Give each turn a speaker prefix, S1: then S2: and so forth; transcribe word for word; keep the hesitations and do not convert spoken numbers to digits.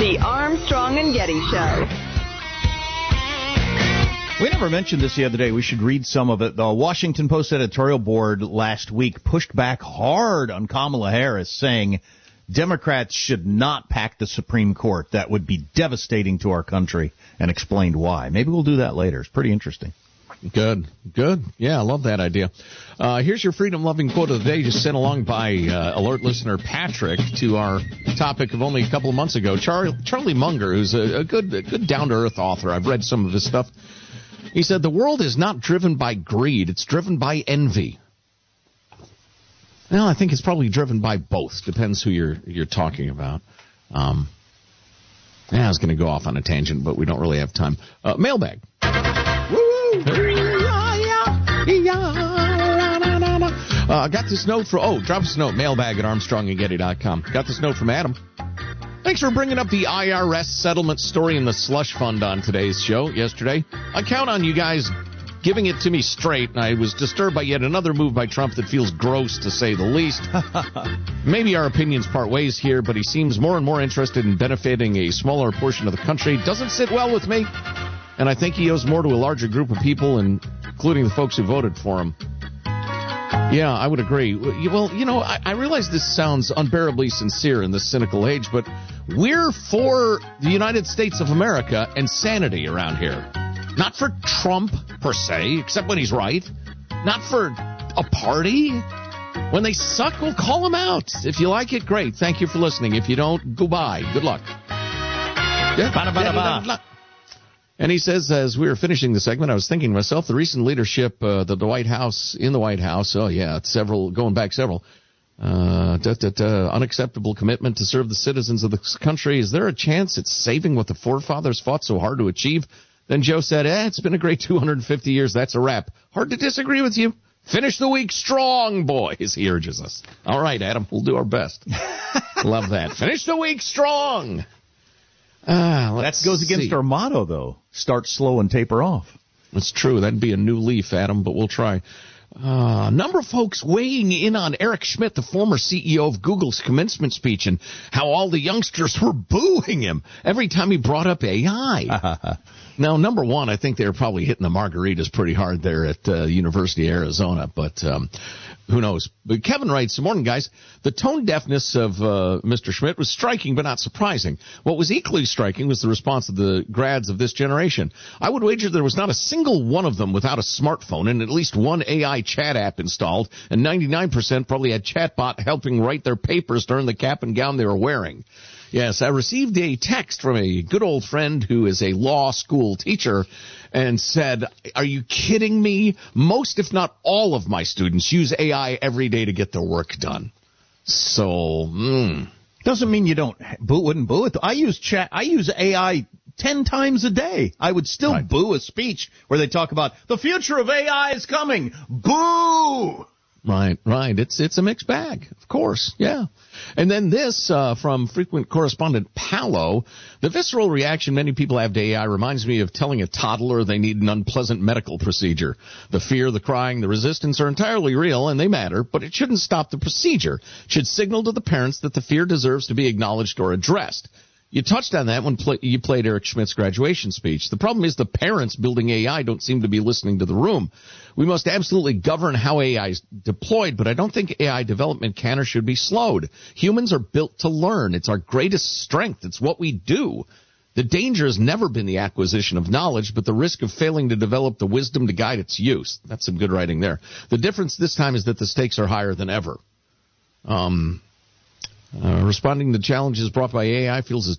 S1: The Armstrong and Getty Show.
S2: We never mentioned this the other day. We should read some of it. The Washington Post editorial board last week pushed back hard on Kamala Harris, saying Democrats should not pack the Supreme Court. That would be devastating to our country, and explained why. Maybe we'll do that later. It's pretty interesting.
S3: Good, good. Yeah, I love that idea. Uh, here's your freedom-loving quote of the day, just sent along by uh, alert listener Patrick to our topic of only a couple of months ago. Char- Charlie Munger, who's a, a good, a good down-to-earth author. I've read some of his stuff. He said, the world is not driven by greed, it's driven by envy. Well, I think it's probably driven by both. Depends who you're you're talking about. Um, yeah, I was going to go off on a tangent, but we don't really have time. Uh, mailbag. Woo! Uh, got this note from, oh, drop us a note, mailbag at armstrong and getty dot com. Got this note from Adam. Thanks for bringing up the I R S settlement story in the slush fund on today's show yesterday. I count on you guys giving it to me straight, and I was disturbed by yet another move by Trump that feels gross, to say the least. Maybe our opinions part ways here, but he seems more and more interested in benefiting a smaller portion of the country. Doesn't sit well with me, and I think he owes more to a larger group of people, including the folks who voted for him. Yeah, I would agree. Well, you know, I, I realize this sounds unbearably sincere in this cynical age, but we're for the United States of America and sanity around here. Not for Trump, per se, except when he's right. Not for a party. When they suck, we'll call them out. If you like it, great. Thank you for listening. If you don't, goodbye. Good luck. Yeah. Ba-da-ba-da-ba. And he says, as we were finishing the segment, I was thinking to myself, the recent leadership, uh, the, the White House, in the White House, oh, yeah, it's several, going back several, uh, da, da, da, unacceptable commitment to serve the citizens of the country. Is there a chance it's saving what the forefathers fought so hard to achieve? Then Joe said, eh, it's been a great two hundred fifty years. That's a wrap. Hard to disagree with you. Finish the week strong, boys, he urges us. All right, Adam, we'll do our best. Love that. Finish the week strong. Ah,
S2: that goes against
S3: see.
S2: our motto, though. Start slow and taper off.
S3: That's true. That'd be a new leaf, Adam, but we'll try. Uh, a number of folks weighing in on Eric Schmidt, the former C E O of Google's commencement speech, and how all the youngsters were booing him every time he brought up A I. Now, number one, I think they were probably hitting the margaritas pretty hard there at uh, University of Arizona, but um, who knows. But Kevin writes, good morning, guys. The tone deafness of uh, Mister Schmidt was striking but not surprising. What was equally striking was the response of the grads of this generation. I would wager there was not a single one of them without a smartphone and at least one A I chat app installed, and ninety-nine percent probably had chatbot helping write their papers to earn the cap and gown they were wearing. Yes, I received a text from a good old friend who is a law school teacher and said, are you kidding me? Most, if not all of my students use A I every day to get their work done. So, mm.
S2: Doesn't mean you don't boo, wouldn't boo it. I use chat, I use A I ten times a day. I would still right. boo a speech where they talk about the future of A I is coming. Boo!
S3: Right, right. It's it's a mixed bag, of course, yeah. And then this uh, from frequent correspondent Paolo. The visceral reaction many people have to A I reminds me of telling a toddler they need an unpleasant medical procedure. The fear, the crying, the resistance are entirely real, and they matter, but it shouldn't stop the procedure. It should signal to the parents that the fear deserves to be acknowledged or addressed. You touched on that when play, you played Eric Schmidt's graduation speech. The problem is the parents building A I don't seem to be listening to the room. We must absolutely govern how A I is deployed, but I don't think A I development can or should be slowed. Humans are built to learn. It's our greatest strength. It's what we do. The danger has never been the acquisition of knowledge, but the risk of failing to develop the wisdom to guide its use. That's some good writing there. The difference this time is that the stakes are higher than ever. Um... Uh, responding to challenges brought by A I feels as